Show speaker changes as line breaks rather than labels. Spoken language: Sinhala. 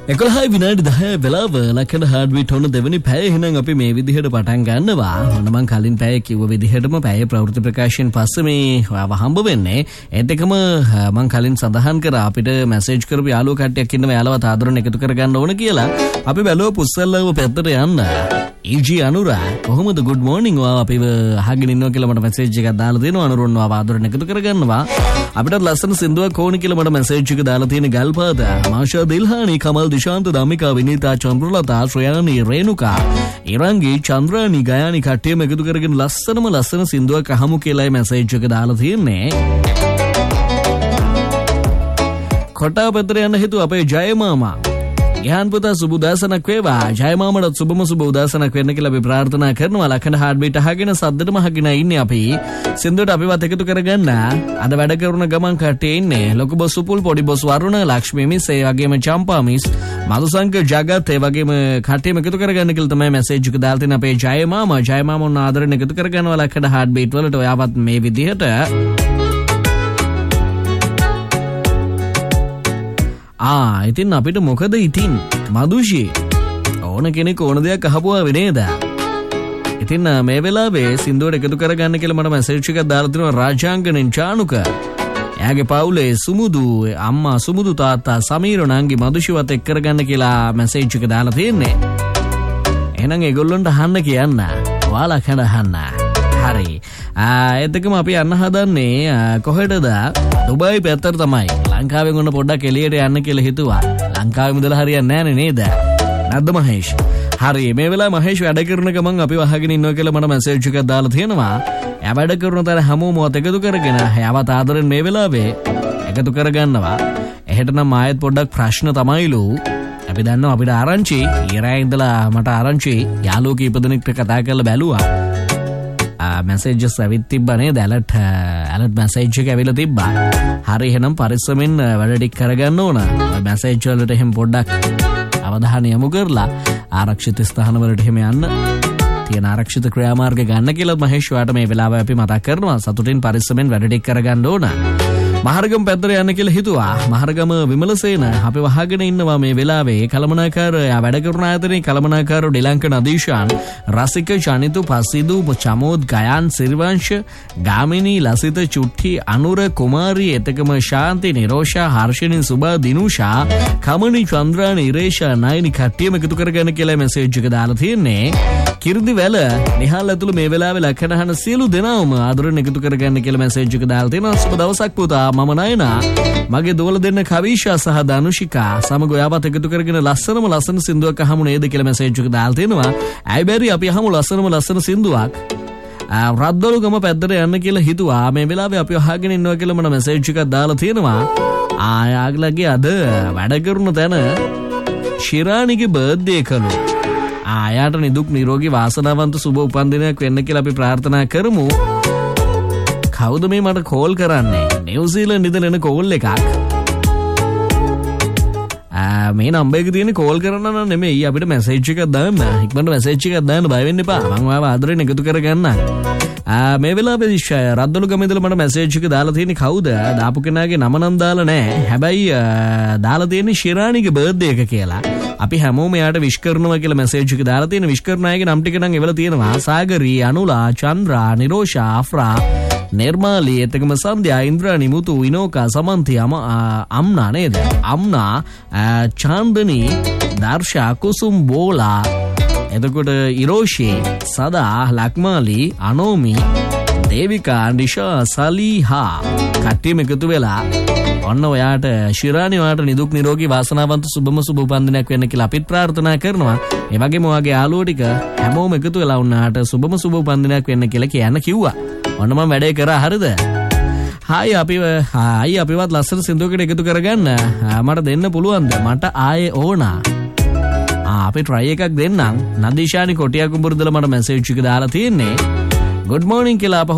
11 විනාඩි 10 වෙලාව ලකඩ හાર્ට්බීට් ඔන්න දෙවෙනි පැය එහෙනම් අපි මේ විදිහට පටන් ගන්නවා. ඔන්න මම කලින් පැය කිව්ව විදිහටම පැය ප්‍රවෘත්ති ප්‍රකාශයෙන් පස්සේ මේ ඔයාව හම්බ වෙන්නේ. ඒත් එකම මම කලින් සඳහන් කරා අපිට මැසේජ් කරපු යාළුවෝ කට්ටියක් ඉන්නවා යාළුවා ආදරණ එකතු කරගන්න ඕන කියලා. අපි බැලුවා පුස්සල්ලව පැත්තට යන්න. ඊජී අනුරා කොහොමද good morning ඔයාව අපිව අහගෙන ඉන්නවා කියලා මට මැසේජ් එකක් දාලා දෙනවා. අනුරන් ඔයාව ආදරණ එකතු කරගන්නවා. අපිට ලස්සන සින්දුවක් ඕන කියලා මට මැසේජ් එක දාලා තියෙන ගල්පාද මාෂා දිල්හානි කමල් දිශාන්ත දමිකා විනීතා චන්ද්‍රලතා ශ්‍රයානි රේණුකා ඉරංගි චන්ද්‍රානි ගයානි කට්ටියම එකතු කරගෙන ලස්සන සින්දුවක් අහමු කියලා මැසේජ් එක දාලා තියෙන්නේ. කොටා පැත්තට යන්න හිතුව අපේ ජය මාමා යහන් පුතා සුබ උදෑසනක් වේවා. ජය මාමට සුබම සුබ උදෑසනක් වෙන්න කියලා අපි ප්‍රාර්ථනා කරනවා. ලකඩ හાર્ට්බීට් අහගෙන සද්දටම අහගෙන ඉන්නේ අපි. සින්දුවට අපිවත් එකතු කරගන්න. අද වැඩ කරන ගමන් කට්ටිය ඉන්නේ. ලොකු බොස් සුපුල් පොඩි බොස් වරුණ ලක්ෂ්මී මිස් ඒ වගේම චම්පා මිස් මధుසංක ජගත් ඒ වගේම කට්ටියම එකතු කරගන්න කියලා තමයි මැසේජ් එක දාලා තියෙන අපේ ජය මාමා. ජය මාමා ඔන්න ආදරෙන් එකතු කරගන්නවා ලකඩ හાર્ට්බීට් වලට. ඔයාවත් මේ විදිහට ඉතින් අපිට මොකද ඉතින් මදුෂී ඕන කෙනෙක් ඕන දෙයක් අහපුවා නේද? ඉතින් මේ වෙලාවේ සින්දුවට එකතු කරගන්න කියලා මට මැසේජ් එකක් දාලා තිනවා රාජාංගනෙන් චානුක. එයාගේ පවුලේ සුමුදු අම්මා සුමුදු තාත්තා සමීර නංගි මදුෂිවත් එක් කරගන්න කියලා මැසේජ් එක දාලා තියෙන්නේ. එහෙනම් ඒගොල්ලොන්ට අහන්න කියන්න. ඔයාලා කන අහන්න. හරි. එතකම අපි යන්න හදන්නේ කොහෙටද? දුබයි පැත්තට තමයි. ලංකාවෙන් ඔන්න පොඩ්ඩක් එළියට යන්න කියලා හිතුවා. ලංකාවේ මුදල හරියන්නේ නැහැ නේද? නැද්ද මහේෂ්? හරි මේ වෙලාවේ මහේෂ් වැඩ කරන ගමන් අපි වහගෙන ඉන්නවා කියලා මට මැසේජ් එකක් දාලා තියෙනවා. එයා වැඩ කරන තර හැමෝම එකතු කරගෙන එයාවත් ආදරෙන් මේ වෙලාවේ එකතු කරගන්නවා. එහෙට නම් ආයෙත් පොඩ්ඩක් ප්‍රශ්න තමයිලු. අපි දන්නවා අපිට ආරංචි ඊරෑ ඉඳලා මට ආරංචි යාළුවෝ කීප දෙනෙක්ට කතා කරලා බැලුවා. මැසේජස් ඇවිත් තිබ්බා නේද? ඇලර්ට් මැසේජ් එක ඇවිල්ලා තිබ්බා. හරි එහෙනම් පරිස්සමෙන් වැඩ ටික කරගන්න ඕන. මැසේජ් වලට එහෙම පොඩ්ඩක් අවධානය යොමු කරලා ආරක්ෂිත ස්ථාන වලට එහෙම යන්න. තියෙන ආරක්ෂිත ක්‍රියාමාර්ග ගන්න කියලා මහේෂ් වාට මේ වෙලාවේ අපි මතක් කරනවා. සතුටින් පරිස්සමෙන් වැඩ ටික කරගන්න ඕන. මහරගම පැත්තට යන්න කියලා හිතුවා. මහරගම විමලසේන අපි වහගෙන ඉන්නවා මේ වෙලාවේ. කලමනාකාර වැඩ කරන ආයතනයේ කලමනාකාර ඩිලංක නදීෂාන් රසික චනිතු පසිදු චමෝද් ගයාන් සිරිවංශ ගාමිනී ලසිත චුට්ටි අනුර කුමාරී එතකම ශාන්ති නිරෝෂා හර්ෂිනී සුබා දිනුෂා කමනි චන්ද්‍රානි ඉරේෂා නයනි කට්ටියම එකතු කරගන්න කියලා මැසේජ් එක දාලා තියෙන්නේ. කිර්දි වැල නිහාල් ඇතුළු මේ වෙලාවේ ලක්කනහන සියලු දෙනාම ආදරෙන් එකතු කරගන්න කියලා මැසේජ් එක දාලා තියෙනවා. සුබ දවසක් පුතා. මම නයනා මගේ දෝල දෙන්න කවිෂා සහ දනුෂිකා සමග ඔයාවත් එකතු කරගෙන ලස්සන සින්දුවක් අහමු නේද කියලා මැසේජ් එක දාලා තිනවා. ඇයි බැරි අපි අහමු ලස්සන සින්දුවක්. රද්දොළුගම පැත්තට යන්න කියලා හිතුවා. මේ වෙලාවේ අපි අහගෙන ඉන්නවා කියලා මට මැසේජ් එකක් දාලා තියෙනවා. ආයාගලගේ අද වැඩ කරන තැන ශිරානිගේ බර්ත්ඩේ කළු. ආයාට නිදුක් නිරෝගී වාසනාවන්ත සුබ උපන්දිනයක් වෙන්න කියලා අපි ප්‍රාර්ථනා කරමු. කවුද මේ මට කෝල් කරන්නේ? නිව්සීලන්ඩ් ඉඳලා එන කෝල් එකක්. මේ නම්බර් එක තියෙන්නේ කෝල් කරන්න නම් නෙමෙයි අපිට මැසේජ් එකක් දාන්න. ඉක්මනට මැසේජ් එකක් දාන්න බය වෙන්න එපා. මම ඔයාව ආදරෙන් එකතු කරගන්නම්. මේ වෙලාවේ රද්දොළුගම ඉඳලා මට මැසේජ් එක දාලා තියෙන්නේ කවුද? දාපු කෙනාගේ නම නම් දාලා නැහැ. හැබැයි දාලා තියෙන්නේ ශිරානිගේ බර්ත්ඩේ එක කියලා. අපි හැමෝම එයාට විශ් කරනවා කියලා මැසේජ් එක දාලා තියෙන. විශ් කරන අයගේ නම් ටික නම් එවලා තියෙනවා. සාගරී, අනුලා, චන්ද්‍රා, නිරෝෂා, අෆ්රා, නිර්මාලී එතකම සන්ධ්‍යා ඉන්ද්‍රානි මුතු විනෝකා සමන්ති අම්නා නේද? අම්නා චාන්දනී දර්ශා කුසුම් බෝලා එතකොට ඉරෝෂී සදා ලක්මාලි අනෝමි දේවිකා නිෂා සලීහා කට්ටියම එකතු වෙලා ඔන්න ඔයාට ශිරානි ඔයාට නිදුක් නිරෝගී වාසනාවන්ත සුබම සුබ උපන්දිනයක් වෙන්න කියලා අපිත් ප්‍රාර්ථනා කරනවා. ඒ වගේම ඔයාගේ යාළුවෝ ටික හැමෝම එකතු වෙලා උන්නාට සුබම සුබ උපන්දිනයක් වෙන්න කියලා කියන්න කිව්වා. ඔන්න මම වැඩේ කරා හරිද? හායි අපිවත් ලස්සන සින්දුවකට එකතු කරගන්න මට දෙන්න පුළුවන්ද? මට ආයේ ඕනා. අපි try එකක් දෙන්නම්. නදීෂානි කොටියා කුඹුරුදල මට මැසේජ් එක දාලා තියෙන්නේ. good morning කියලා